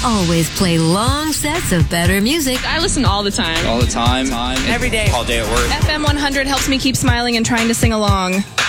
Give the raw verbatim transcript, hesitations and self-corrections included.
always play long sets of better music. I listen all the time. All the time. time. Every day. All day at work. F M one hundred helps me keep smiling and trying to sing along.